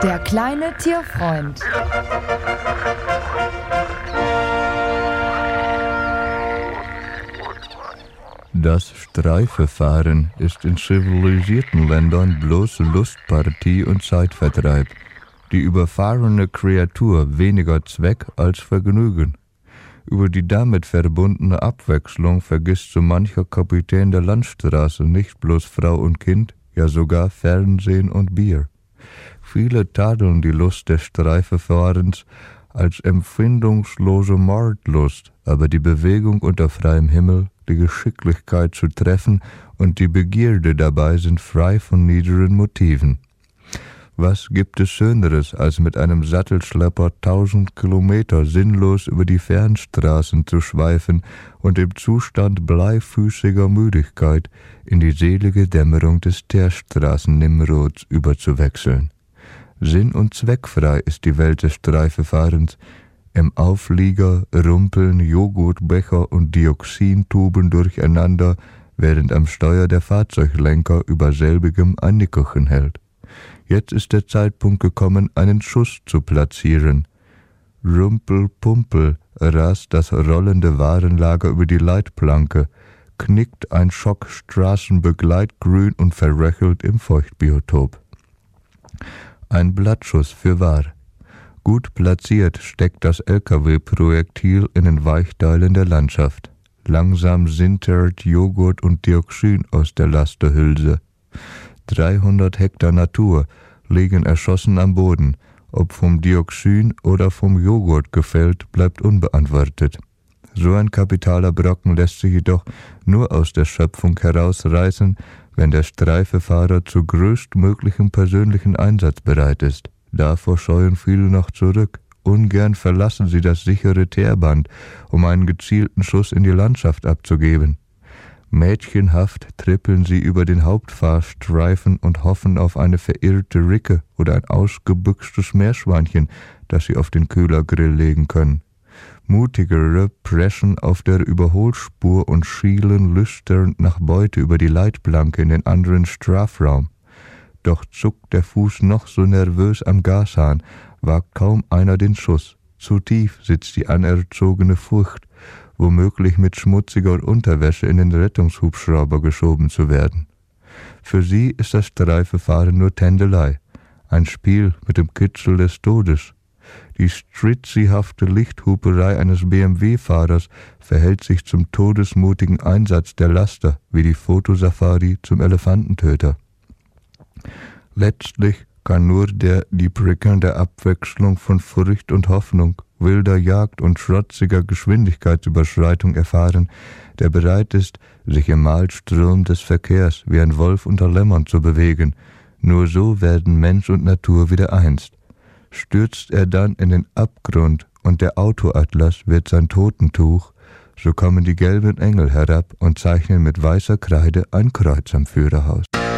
Der kleine Tierfreund. Das Streifefahren ist in zivilisierten Ländern bloß Lustpartie und Zeitvertreib. Die überfahrene Kreatur weniger Zweck als Vergnügen. Über die damit verbundene Abwechslung vergisst so mancher Kapitän der Landstraße nicht bloß Frau und Kind, ja sogar Fernsehen und Bier. Viele tadeln die Lust des Streifefahrens als empfindungslose Mordlust, aber die Bewegung unter freiem Himmel, die Geschicklichkeit zu treffen und die Begierde dabei sind frei von niederen Motiven. Was gibt es Schöneres, als mit einem Sattelschlepper 1000 Kilometer sinnlos über die Fernstraßen zu schweifen und im Zustand bleifüßiger Müdigkeit in die selige Dämmerung des Teerstraßen-Nimrods überzuwechseln? Sinn- und zweckfrei ist die Welt des Streifefahrens. Im Auflieger rumpeln Joghurtbecher und Dioxintuben durcheinander, während am Steuer der Fahrzeuglenker über selbigem ein Nickerchen hält. Jetzt ist der Zeitpunkt gekommen, einen Schuss zu platzieren. Rumpel-Pumpel rast das rollende Warenlager über die Leitplanke, knickt ein Schock Straßenbegleitgrün und verröchelt im Feuchtbiotop. Ein Blattschuss fürwahr. Gut platziert steckt das LKW-Projektil in den Weichteilen der Landschaft. Langsam sintert Joghurt und Dioxin aus der Lasterhülse. 300 Hektar Natur liegen erschossen am Boden. Ob vom Dioxin oder vom Joghurt gefällt, bleibt unbeantwortet. So ein kapitaler Brocken lässt sich jedoch nur aus der Schöpfung herausreißen, wenn der Streifefahrer zu größtmöglichem persönlichen Einsatz bereit ist. Davor scheuen viele noch zurück. Ungern verlassen sie das sichere Teerband, um einen gezielten Schuss in die Landschaft abzugeben. Mädchenhaft trippeln sie über den Hauptfahrstreifen und hoffen auf eine verirrte Ricke oder ein ausgebüxtes Meerschweinchen, das sie auf den Kühlergrill legen können. Mutigere preschen auf der Überholspur und schielen lüstern nach Beute über die Leitplanke in den anderen Strafraum. Doch zuckt der Fuß noch so nervös am Gashahn, wagt kaum einer den Schuss. Zu tief sitzt die anerzogene Furcht, womöglich mit schmutziger Unterwäsche in den Rettungshubschrauber geschoben zu werden. Für sie ist das Streifefahren nur Tändelei, ein Spiel mit dem Kitzel des Todes. Die stritzihafte Lichthuperei eines BMW-Fahrers verhält sich zum todesmutigen Einsatz der Laster wie die Fotosafari zum Elefantentöter. Letztlich kann nur der die prickelnde Abwechslung von Furcht und Hoffnung, wilder Jagd und schrotziger Geschwindigkeitsüberschreitung erfahren, der bereit ist, sich im Mahlstrom des Verkehrs wie ein Wolf unter Lämmern zu bewegen. Nur so werden Mensch und Natur wieder eins. Stürzt er dann in den Abgrund und der Autoatlas wird sein Totentuch, so kommen die gelben Engel herab und zeichnen mit weißer Kreide ein Kreuz am Führerhaus.